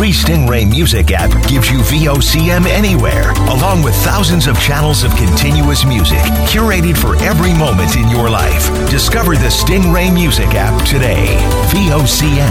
free Stingray Music app gives you VOCM anywhere, along with thousands of channels of continuous music curated for every moment in your life. Discover the Stingray Music app today. VOCM.